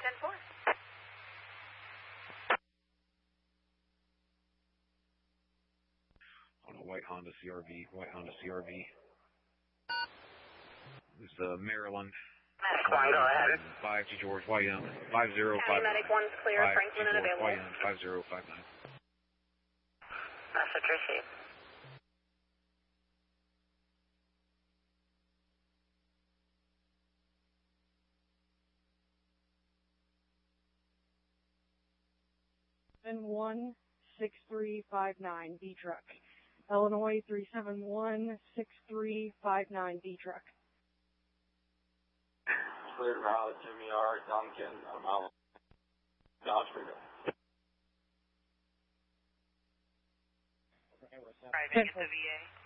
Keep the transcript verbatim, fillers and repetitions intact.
ten four. On a white Honda C R V, white Honda C R V. This is uh, Maryland. Fine, go ahead. five to George, Y M, five zero five nine. Medic one's clear, Franklin and available. Y M, five zero five nine. Message received. seven one six three five nine B truck. Illinois three seven one six three five nine B truck. Cleared route, Jimmy R. Duncan, Mount Dodge Freedom. Private, get the V A.